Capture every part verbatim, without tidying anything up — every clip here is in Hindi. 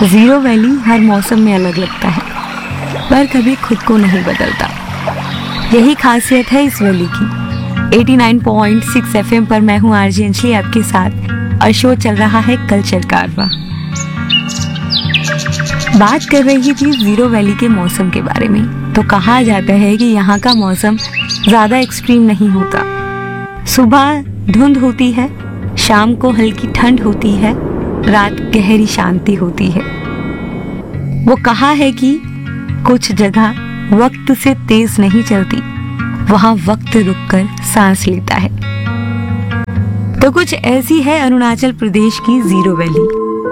जीरो वैली हर मौसम में अलग लगता है, पर कभी खुद को नहीं बदलता। यही खासियत है इस वैली की। नवासी पॉइंट छह एफएम पर मैं हूँ आरजे अंजलि आपके साथ और शो चल रहा है कल्चर कारवां। बात कर रही थी जीरो वैली के मौसम के बारे में। तो कहा जाता है कि यहाँ का मौसम ज्यादा एक्सट्रीम नहीं होता। सुबह धुंध होती है, शाम को हल्की ठंड होती है, रात गहरी शांति होती है। वो कहा है कि कुछ जगह वक्त से तेज नहीं चलती, वहां वक्त रुककर सांस लेता है। तो कुछ ऐसी है अरुणाचल प्रदेश की जीरो वैली।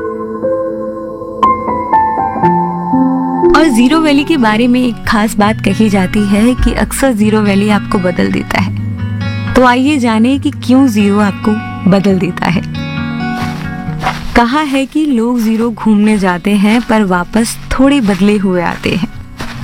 और जीरो वैली के बारे में एक खास बात कही जाती है कि अक्सर जीरो वैली आपको बदल देता है। तो आइए जाने कि क्यों जीरो आपको बदल देता है। कहा है कि लोग जीरो घूमने जाते हैं पर वापस थोड़े बदले हुए आते हैं।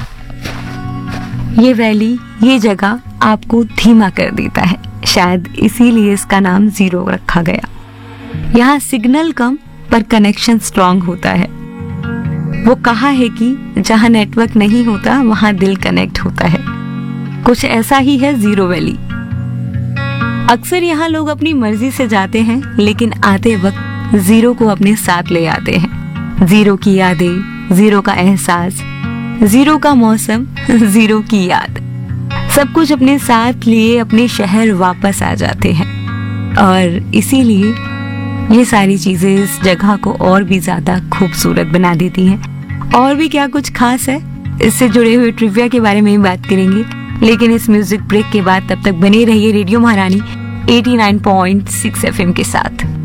ये वैली, ये जगह आपको धीमा कर देता है, शायद इसीलिए इसका नाम जीरो रखा गया। यहाँ सिग्नल कम पर कनेक्शन स्ट्रांग होता है। वो कहा है कि जहाँ नेटवर्क नहीं होता वहाँ दिल कनेक्ट होता है। कुछ ऐसा ही है जीरो वैली। अक्सर यहाँ लोग अपनी मर्जी से जाते हैं, लेकिन आते वक्त जीरो को अपने साथ ले आते हैं। जीरो की यादें, जीरो का एहसास, जीरो का मौसम, जीरो की याद, सब कुछ अपने साथ लिए अपने शहर वापस आ जाते हैं। और इसीलिए ये सारी चीजें इस जगह को और भी ज्यादा खूबसूरत बना देती हैं। और भी क्या कुछ खास है, इससे जुड़े हुए ट्रिविया के बारे में ही बात करेंगे, लेकिन इस म्यूजिक ब्रेक के बाद। तब तक बने रहिए रेडियो महारानी नवासी पॉइंट छह एफएम के साथ।